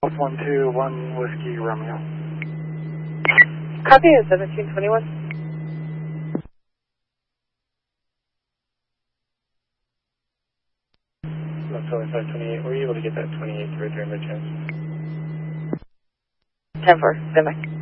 121 Whiskey Romeo. Copy is 1721. That's only 528. Were you able to get that 28 right there by chance? 10-4, stand by.